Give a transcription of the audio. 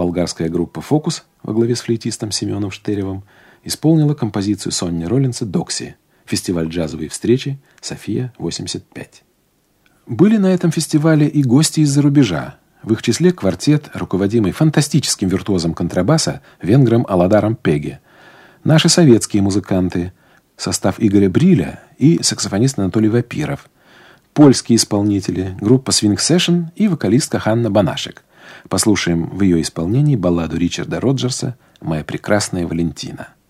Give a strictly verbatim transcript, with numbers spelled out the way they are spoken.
Болгарская группа «Фокус» во главе с флейтистом Семеном Штыревым исполнила композицию Сонни Роллинса «Докси». Фестиваль джазовой встречи «София восемьдесят пять». Были на этом фестивале и гости из-за рубежа. В их числе квартет, руководимый фантастическим виртуозом контрабаса венгром Аладаром Пеге, наши советские музыканты, состав Игоря Бриля и саксофонист Анатолий Вапиров, польские исполнители, группа Swing Session и вокалистка Ханна Банашек. Послушаем в ее исполнении балладу Ричарда Роджерса «Моя прекрасная Валентина».